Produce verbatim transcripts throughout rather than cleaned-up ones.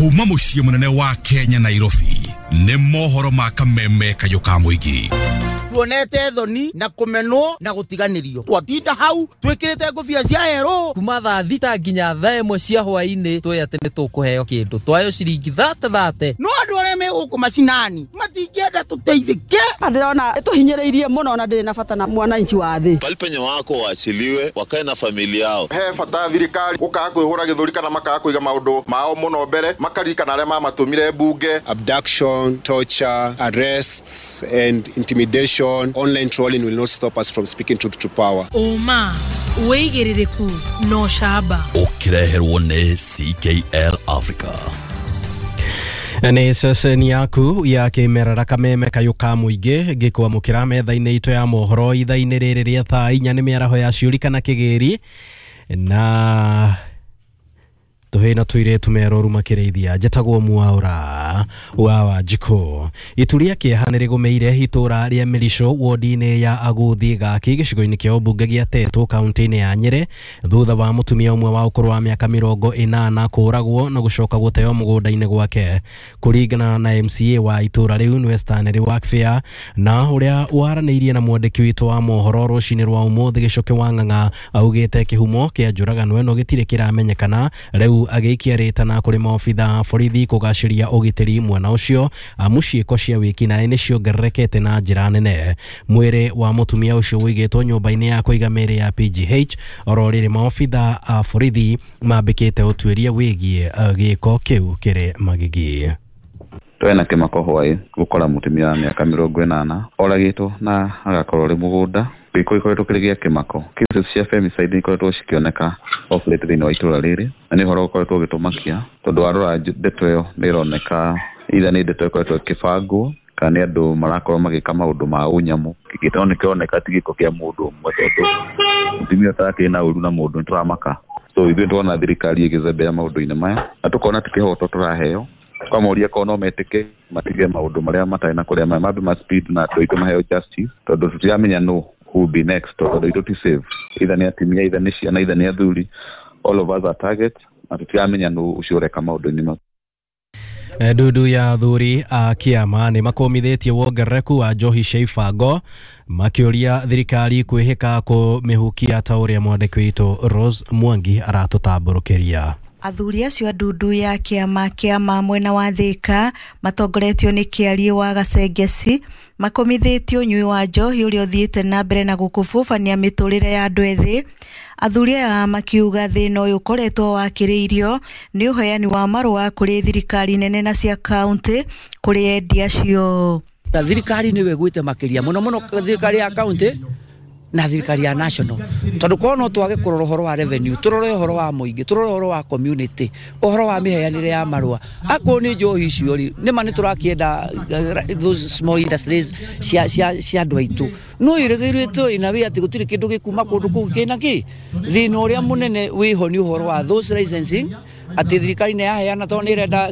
Kuma muciĩ munene wa Kenya Nairobi nĩ mohoro ma kameme kayo ka muigi. Tuonete thoni na kumenwo na gutiganirio. Twatinda hau twikirite ngufia cia hero. Kuma thaa thita nginya thaa ĩmwe cia hwaĩ-inĩ tũĩ atĩ nĩ tũkũheo kĩndũ. Twayo ciringi thate thate. No andũ arĩa me gũkũ macinani matingĩenda tũteithĩke. Ndĩrona ĩtũhinyĩrĩirie mũno na ndĩrĩ na bata na mwananchi wa thĩ. Palipenye wako waachiliwe wakae na familia yao. He bata thirikari gũkaga kwĩhũra gĩthũri kana makaga kũiga maũndũ mao mũno mbere makarikana arĩa mamatũmire bunge. Abduction, torture, arrests and intimidation. Online trolling will not stop us from speaking truth to power. Oma, weigiririku no shaba. Ukireherwo nĩ C K L Africa. Nĩ ceceni yaku ya kĩmerera kameme kayo ka muingĩ ngĩkwamũkĩra metha-inĩ itũ ya mohoro ithaa-inĩ rĩrĩ rĩa thaa inya nĩ mĩaraho ya ciũri kana kĩgĩri na tuhena tuire tumeroru makĩrĩithia njatagwo Mwaura wa Wanjikũ. Ituria kĩehanĩrĩ gũmeire hitura rĩa Milisho wodi-inĩ ya Aguthi gaki gĩcigo-inĩ kĩa ũmbunge gĩa Tetu kaunti-inĩ ya Nyĩrĩ thutha wa mũtumia ũmwe wa ũkũrũ wa mĩaka mĩrongo ĩnana kũragwo na gũcoka gũteo mũgũnda-inĩ gwake. Kũringana na M C A wa itura rĩu nĩ Western Wakfia na ũrĩa waranĩirie na mwandĩki witũ wa mohoro rũcinĩ rwa ũmũthĩ Gĩcũkĩ wa Ng'ang'a augĩte kĩhumo kĩa njũragano ĩno gĩtirĩ kĩramenyekana rĩu agĩikia rĩtana kũrĩ maobitha borithi kũgacĩria ũgitĩri mwena ũcio muciĩko cia wĩkinaĩ nĩciongererekete na njĩra nene. Mwĩrĩ wa mũtumia ũcio wĩigĩtwo nyũmba-inĩ ya kũiga mĩĩrĩ ya P G H oro rĩrĩ maobitha a borithi mambĩkĩte ũtuĩria wĩgiĩ gĩko kĩu kĩrĩ magigi. Twena kĩmako hwaĩ gũkora mũtumia wa mĩaka mĩrongo ĩnana oragĩtwo na agakorwo rĩ mũgũnda. Gĩko ikoretwo kĩrĩ gĩa kĩmako. Cases cia femicide ikoretwo cikĩoneka off late thĩinĩ wa itũra rĩrĩ na nĩ ũhoro ũkoretwo ũgĩtũmakia tondũ warora ndeto ĩyo nĩ ĩroneka either nĩ ndeto ĩkoretwo ĩkĩbangwo kana nĩ andũ marakorwo magĩka maũndũ ma ũnyamũ. Gĩtao nĩ kĩroneka ti gĩko kĩa mũndũ ũmwe tondũ mũtumia ũtarĩ na ũru na mũndũ nĩ tũramaka. So ithuĩ tuona thirikari ĩgĩzembea maũndũ-inĩ maya na tũkona ti kĩhoto tũraheo kwa moria ko no metĩke matige maũndũ marĩa matarĩ na kũrĩa maya mambe ma speed na tũitũ maheo justice tondũ tũtiramenya no who will be next or they don't save either ni atimia either ni ciana either ni athuri all of us are targets na tutiamenya no ucio reka maũndũ-inĩ ma Ndudu ya athuri a Kĩama nĩ makomithĩtie wongerereku wa njohi cia ibango makĩũria thirikari kwĩhĩka kũmĩhukia ta ũrĩa mwandĩki witũ Rose Mwangi aratũtambũrũkĩria. Athuri acio a ndudu ya Kĩama Kĩama mwena wa Thika matongoretio nĩ Kĩarie wa Gacengeci makomithĩtio ũnyui wa njohi ũrĩa ũthiĩte na mbere na gũkũbũbania mĩtũrĩre ya andũ ethĩ. Athuri aya makiuga thĩna ũyũ ũkoretwo wakĩrĩirio nĩ ũheani wa marũa kũrĩ thirikari nene na cia kaunti kũrĩ endia acio. Thirikari nĩwe gwĩte makĩria mũno mũno thirikari ya kaunti na thirikari ya national tondu ko no twage kurora horo wa revenue turore horo wa muingi turore horo wa community horo wa miheanire ya marua akwo ni njohi icio ri ni mani turakienda those small industries cia cia cia ndwaitu no iregeirĩtwo ina wi ati gutiri kindu gikuma kundu kuu kina ki thina uria munene wiho ni horo wa those licensing ati thirikari ne yaheana to ni renda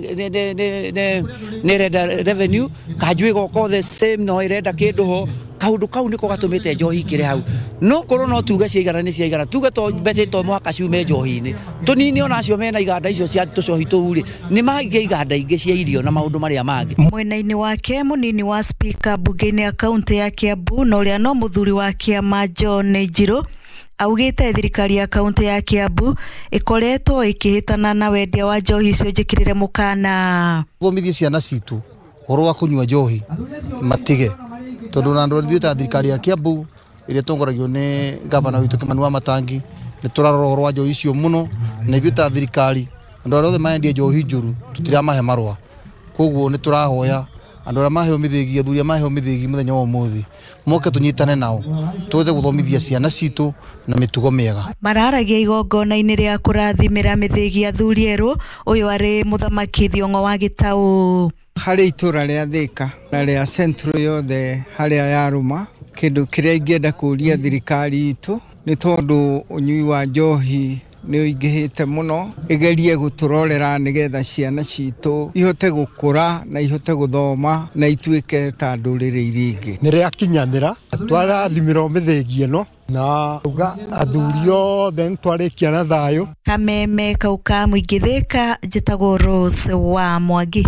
ni renda revenue kajwe goko the same no irenda kindu ho kaundu kau niko gatumite njohi kire hau no korwo no tuge ciigana ni ciigana tuge to mbeca to mwaka ciume njohi-ini tunini ona acio mena iganda icio cia tucohi tuuri ni mangĩ iganda ingĩ cia irio na maundu maria mangĩ. Mwena-inĩ wake munini wa speaker bunge-inĩ ya kaunti ya Kiambu na ũrĩa no mũthuri wa Kĩama John Njiro augĩte thirikari ya kaunti ya Kiambu ĩkoretwo ĩkĩhĩtana na wendia wa njohi icio njĩkĩrĩre mũkana. Thomithie ciana citu horo wa kunyua njohi matige tondu na ndori ta thirikari ya Kiambu ĩrĩa tongoragio nĩ gavana witũ Kimani wa Matangi nĩ turarora horo wa njohi icio mũno na ithuĩ ta thirikari andũ arĩa othe maendia njohi njũru tutiramahe marũa koguo nĩ turahoya andũ arĩa maheo mĩthĩgi athuri arĩa maheo mĩthĩgi mũthenya wa ũmũthĩ moke tunyitane nao tuhote gũthomithia ciana citũ na mĩtugo mĩega. Mararagia igongona-inĩ rĩa kũrathimĩra mĩthĩgi athuri erũ ũyũ arĩ mũthamaki Thiong'o wa Gĩtaũ. Harĩ itura rĩa Thika na rĩa Central yothe harĩa yaruma kĩndũ kĩrĩa ingĩenda kũria thirikari itũ nĩ tondũ ũnyui wa njohi nĩ ũingĩhĩte mũno igerie gũtũrorera nĩgetha ciana citũ ihote gũkũra na ihote gũthoma na ituĩke ta ndũrĩrĩ iria ingĩ. Nĩ rĩa kinyanĩra twarathimĩrwo mĩthĩgi ĩno na uga athurio then twarikia na thayo. Kameme kau ka muingi Thika njitagwo Rose wa Mwangi.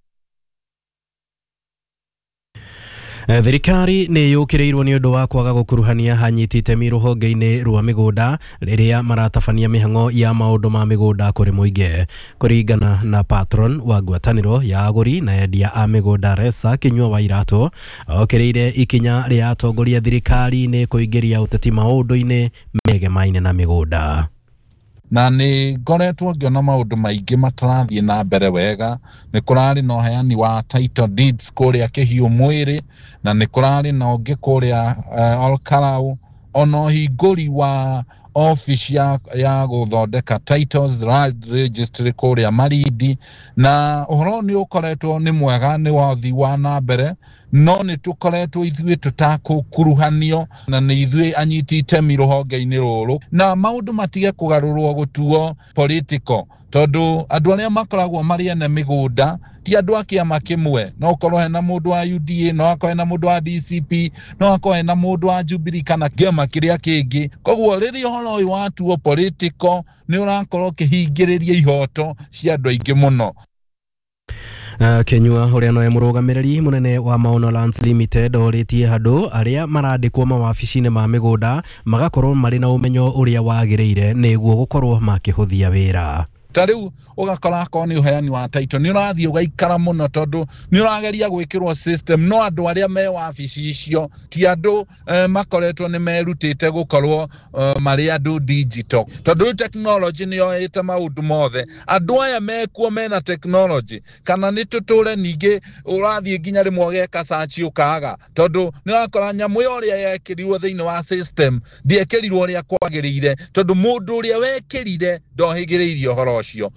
Thirikari nĩ yũkĩrĩirwo nĩ ũndũ wa kwaga gũkuruhania hanyitĩte rũhonge-inĩ rwa mĩgũnda rĩrĩa maratabania mĩhang'o ya maũndũ ma mĩgũnda kũrĩ mũingĩ. Kũringana na patron wa ngwatanĩro ya agũri na endia a mĩgũnda Resa Kinyua wa Iratũ, okĩrĩire ikinya rĩa atongoria thirikari nĩ kũingĩria ũteti maũndũ-inĩ megemaine na mĩgũnda. Na nĩ ngoretwo ngĩona maũndũ maingĩ matarathiĩ na mbere wega. Nĩ kũrarĩ na ũheani wa title deeds kũrĩa Kĩhiũ Mwĩrĩ, na nĩ kũrarĩ na ũngĩ kũrĩa uh, Olkarau, ona ũhingũri wa office ya, ya gũthondeka titles registry kũrĩa Marindi, na ũhoro nĩ ũkoretwo nĩ mwega, nĩ wathi wa na mbere, no nĩ tũkoretwo ithuĩ tũtakũkuruhanio na nĩ ithuĩ anyiti itemi rũhonge-inĩ rũrũ, na maũndũ matige kũgarũrwo gũtuo political, tondũ andũ arĩa makoragwo marĩ ene mĩgũnda ti andũ a kĩama kĩmwe. No ũkorwo hena mũndũ wa U D A, no akorwo hena mũndũ wa D C P, no akorwo hena mũndũ wa Jubilee kana kĩama kĩrĩa kĩngĩ. Koguo rĩrĩa ũhoro ũyũ watuo political nĩ ũrakorwo ũkĩhingĩrĩria ihoto cia andũ aingĩ mũno. Uh, Kinyua ũrĩa noe mũrũgamĩrĩri mũnene wa Maono Lands Limited orĩtie handũ arĩa marandĩkwo mawabici-inĩ ma mĩgũnda magakorwo marĩ na ũmenyo ũrĩa wagĩrĩire nĩguo gũkorwo makĩhũthia wĩra. Tariu ugakora ko ni uheani wa title ni urathi ugaikara muno tondu ni urageria gwikirwo system no andu aria me wabici icio ti andu eh, makoretwo ni merutite gukorwo uh, mari andu digital tondu technology ni yoete maundu mothe andu aya mekuo mena technology kana ni tuture ningi urathi nginya rimwe ugeka search ukaga tondu ni urakora nyamu yoria yekirirwo thiini wa system ndiekirirwo ria kwagirire tondu mundu uria wekirire ndohigiriirio horo cio.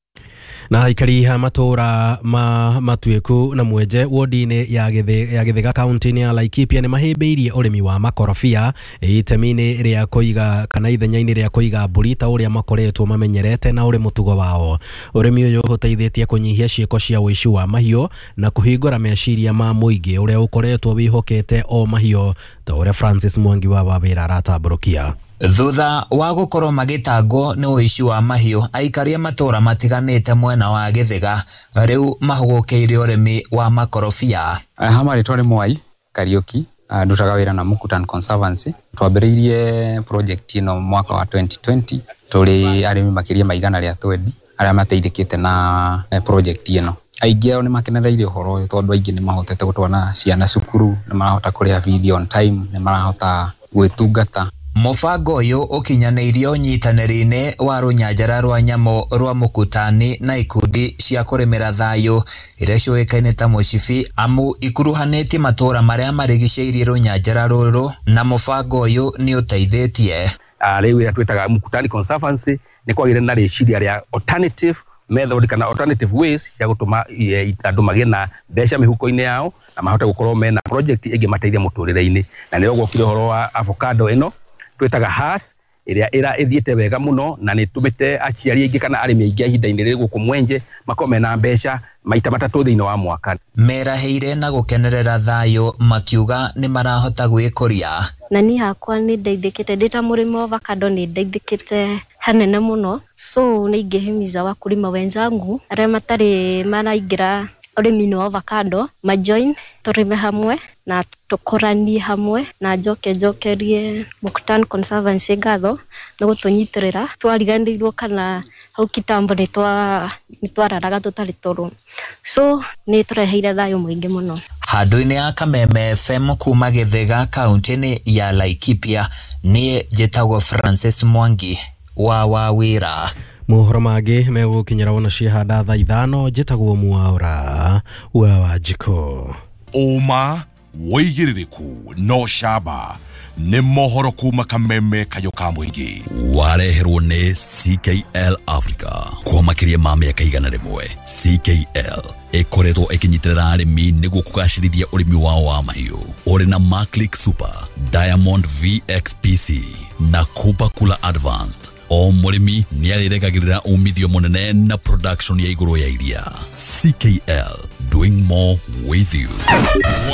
Na aikari ha matura ma Matueku na Mwenje wodi-inĩ ya Githiga ya Githiga kaunti-inĩ ya Laikipia nĩ mahĩmbĩirie ũrĩmi wa makorobia itemi-inĩ rĩa kũiga kana ithenya-inĩ rĩa kũiga mbũri ta ũrĩa makoretwo mamenyerete na ũrĩ mũtugo wao. Ũrĩmi ũyũ ũteithĩtie kũnyihia ciĩko cia ũici wa mahiũ na kũhingũra meciria ma mũingĩ ũrĩa ũkoretwo wĩhokete o mahiũ ta ũrĩa Francis Mwangi wa Wawĩra aratambũrũkia. Thutha wa gukorwo magitangwo ni uici wa mahiũ aikaria matura matiganite mwena wa Githiga riu mahugukiire urimi wa makorobia. Hamari twari Mwai Kariuki ndutaga wira na Mukutan Conservancy twambiriirie project ino mwaka wa twenty twenty turi arimi makiria maigana ria twendi aria mateithikite na project ino. Aingĩ ao ni makenereire uhoro uyu tondu aingĩ ni mahotete gutwana ciana cukuru ni marahota kuria video on time ni marahota gwitungata. Mubango uyu ukinyanĩirio ũnyitanĩri-inĩ wa rũnyanjara rwa nyamũ rwa Mukutani na ikundi cia kũrĩmĩra thayũ iria ciũĩkaine ta Mũcibi amu ikuruhanĩtie matũra marĩa marigicĩirie rũnyanjara rũrũ na mubango uyu nĩ ũteithĩtie. Rĩu ĩrĩa twĩtaga Mukutani Conservancy nĩ kwagĩrĩire na rĩciria rĩa alternative method kana alternative ways cia gũtũma andũ magĩe na mbeca mĩhuko-inĩ yao na mahote gũkorwo mena project ĩngĩ mateithia mũtũrĩre-inĩ, na nĩ ũgũkire ũhoro wa avocado ĩno twetaga Hass iria ira ithiete wega muno na ni tumite aciari aingi kana arimi aingi ihinda-inĩ rĩrĩ gũkũ Mwenje makome na mbeca maita matatũ thĩinĩ wa mwaka. Meraheire na gukenerera thayũ makiuga ni marahota gwĩkũria. Na ni hakwa ni ndeithĩkĩte ndita mũrĩmi wa avocado ni ndeithĩkĩte hanene muno, so ni ingĩhimiza wakulima wenzangu arĩa matarĩ maraingĩra urĩmi wa avocado majoin tũrĩme hamwe na tukoranie hamwe na njoke njokerie Mukutani Conservancy ngatho na gũtũnyitĩrĩra twariganĩirwo kana hau kitambo nĩ twa nĩ twararaga tũtarĩ toro, so nĩ tũreheire thayũ mũingĩ mũno. Handũ-inĩ ya Kameme F M kuma Githiga kaunti-inĩ ya Laikipia niĩ njĩtagwo Francis Mwangi wa Wawĩra. Mohoro mangĩ megũkinyĩra wona ciahanda thaa ithano njĩtagwo Mwaũra wa Wanjikũ. Uma wĩigĩrĩrĩku no camba nĩ mohoro kuma Kameme kayo ka mũingĩ wareherwo nĩ C K L Africa kwa makĩria ma mĩaka igana rĩmwe. C K L ĩkoretwo ĩkĩnyitĩrĩra arĩmi nĩguo kũgacĩrithia ũrĩmi wao wa mahiũ. Ũrĩ na Maclick Super, Diamond V X P C na Cooper Cooler Advanced. O mũrĩmi nĩ arĩregagĩrĩra umithio mũnene na production ya igũrũ ya iria. C K L, doing more with you.